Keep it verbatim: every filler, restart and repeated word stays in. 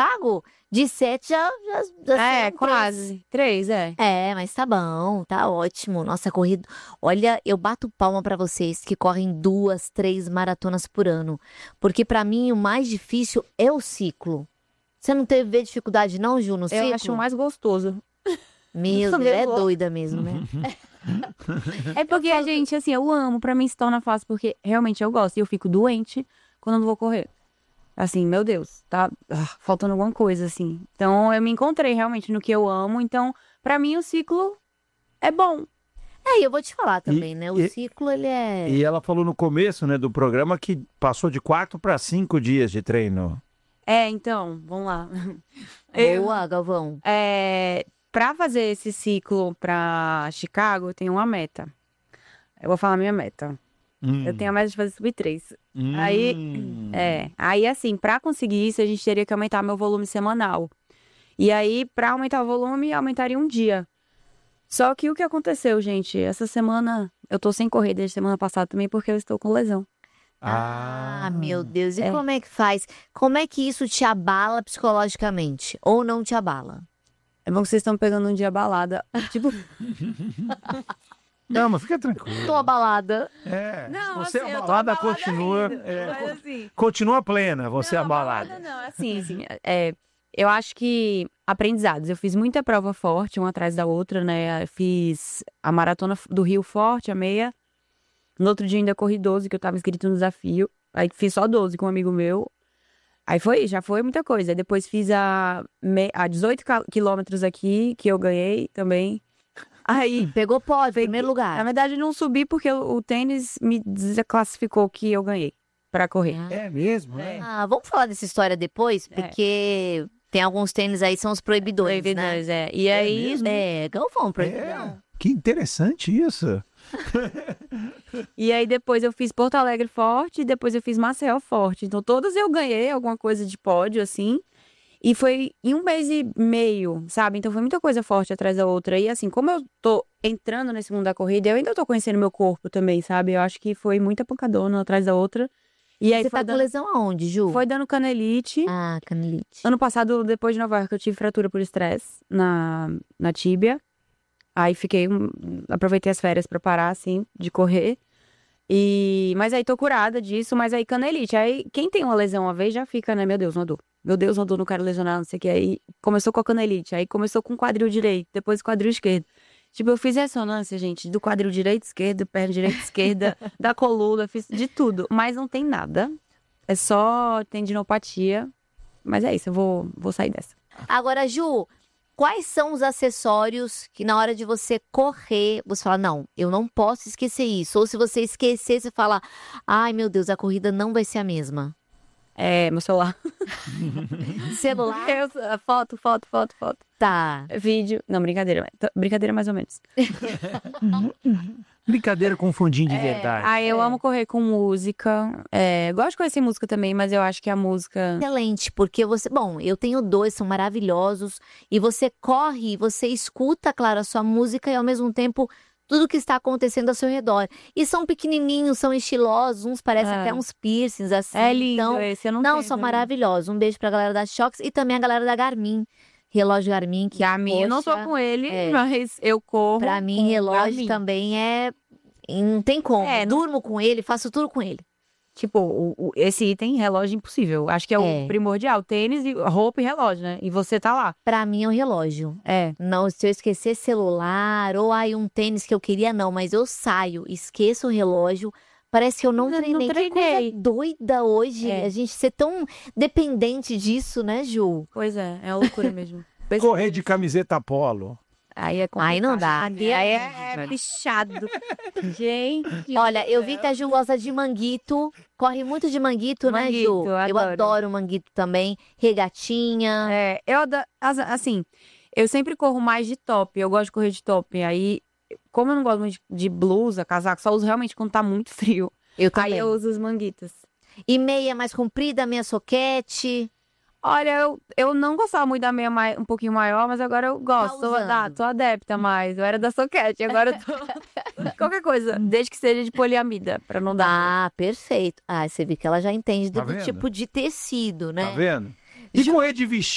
Chicago, de sete já, já, já É, são três. quase. Três, é. É, mas tá bom, tá ótimo. Nossa, corrida. Olha, eu bato palma pra vocês que correm duas, três maratonas por ano. Porque pra mim o mais difícil é o ciclo. Você não teve dificuldade não, Ju, no Eu ciclo? acho mais gostoso. Meu Deus, é doida mesmo, né? É porque a gente, assim, eu amo, pra mim se torna fácil, porque realmente eu gosto. E eu fico doente quando eu não vou correr. Assim, meu Deus, tá ah, faltando alguma coisa, assim. Então, eu me encontrei realmente no que eu amo. Então, pra mim, o ciclo é bom. É, e eu vou te falar também, E- né? O e- ciclo, ele é... E ela falou no começo, né, do programa que passou de quatro para cinco dias de treino. É, então, vamos lá. Eu, Boa, Galvão. é, pra fazer esse ciclo pra Chicago, eu tenho uma meta. Eu vou falar minha meta. Hum. Eu tenho a meta de fazer sub três. Hum. Aí, é, aí assim, pra conseguir isso, a gente teria que aumentar meu volume semanal. E aí, pra aumentar o volume, aumentaria um dia. Só que o que aconteceu, gente? Essa semana, eu tô sem correr desde semana passada também, porque eu estou com lesão. Ah, meu Deus. E É. como é que faz? Como é que isso te abala psicologicamente? Ou não te abala? É bom que vocês estão pegando um dia balada. Tipo, Não, mas fica tranquilo. Tô abalada. É, Não, você assim, eu tô abalada abalada continua, ainda, é, mas assim... continua plena, você Não, abalada. balada não, assim, assim, é, eu acho que aprendizados. Eu fiz muita prova forte, uma atrás da outra, né? Eu fiz a maratona do Rio Forte, a meia. No outro dia ainda corri doze, que eu tava inscrito no desafio. Aí fiz só doze com um amigo meu. Aí foi, já foi muita coisa. Aí depois fiz a, me- a dezoito ca- quilômetros aqui, que eu ganhei também. Aí, Pegou pódio, Peguei- primeiro na lugar. verdade, não subi porque o, o tênis me desclassificou que eu ganhei pra correr. É mesmo, né? Ah, vamos falar dessa história depois, porque tem alguns tênis aí, são os proibidores, né? Proibidores, é. E aí, mesmo? É, Galvão, É, proibidão. que interessante isso. e aí depois eu fiz Porto Alegre forte e depois eu fiz Maceió forte. Então todas eu ganhei alguma coisa de pódio, assim. E foi em um mês e meio, sabe? Então foi muita coisa forte atrás da outra. E assim, como eu tô entrando nesse mundo da corrida, eu ainda tô conhecendo meu corpo também, sabe? Eu acho que foi muita pancadona atrás da outra. E aí Você foi, tá com dando, lesão aonde, Ju? foi dando canelite. Ah, canelite. Ano passado, depois de Nova York, eu tive fratura por estresse na, na tíbia. Aí fiquei, um- aproveitei as férias pra parar, assim, de correr. E, mas aí tô curada disso, mas aí canelite. Aí quem tem uma lesão uma vez já fica, né? Meu Deus, uma dor. Meu Deus, uma dor, não quero lesionar, não sei o que. Aí começou com a canelite, aí começou com o quadril direito, depois o quadril esquerdo. Tipo, eu fiz ressonância, gente, do quadril direito, esquerdo, perna direita, esquerda, da coluna, fiz de tudo. Mas não tem nada. É só tendinopatia. Mas é isso, eu vou, vou sair dessa. Agora, Ju, quais são os acessórios que na hora de você correr, você fala, não, eu não posso esquecer isso. Ou se você esquecer, você fala, ai meu Deus, a corrida não vai ser a mesma. É, meu celular. Celular? Eu, foto, foto, foto, foto. Tá. Vídeo. Não, brincadeira. Brincadeira mais ou menos. Brincadeira com fundinho de verdade. Ah, eu É. amo correr com música. É, gosto de conhecer música também, mas eu acho que a música. Excelente, porque você... Bom, eu tenho dois, são maravilhosos. E você corre, você escuta, claro, a sua música e ao mesmo tempo tudo que está acontecendo ao seu redor. E são pequenininhos, são estilosos, uns parecem É. até uns piercings, assim. É lindo Então, esse, eu não não, tenho são também. maravilhosos. Um beijo pra galera da Shox e também a galera da Garmin. Relógio Garmin, que Garmin, eu não tô poxa, com ele, é. mas eu corro. Pra mim, com relógio Garmin. também é... Não tem como. É, não- Durmo com ele, faço tudo com ele. Tipo, o- o- esse item, relógio impossível. Acho que é, É. o primordial. Tênis, e roupa e relógio, né? E você tá lá. Pra mim é um relógio. É. Não, se eu esquecer celular ou aí um tênis que eu queria, não. Mas eu saio, esqueço o relógio. Parece que eu não Não- não treinei. Que treinei. coisa doida hoje. É. A gente ser tão dependente disso, né, Ju? Pois é, é uma loucura mesmo. Correr de camiseta polo. Aí é complicado. Aí não dá. Aí é, é pichado. Gente. Olha, eu vi que a Ju gosta de manguito. Corre muito de manguito, né, Manguito, Ju? Eu adoro. adoro manguito também. Regatinha. É, eu, ado- as- assim, eu sempre corro mais de top. Eu gosto de correr de top. Aí, como eu não gosto muito de- de blusa, casaco, só uso realmente quando tá muito frio. Eu Aí também. eu uso os manguitas. E meia mais comprida, meia soquete. Olha, eu, eu não gostava muito da meia mai- um pouquinho maior, mas agora eu gosto. Tô, usando. ah, tô adepta mais. Eu era da soquete, agora eu tô. Qualquer coisa, desde que seja de poliamida, pra não dar. Ah, perfeito. Ah, você vê que ela já entende do Tá vendo? tipo de tecido, né? Tá vendo? E correr de vestido.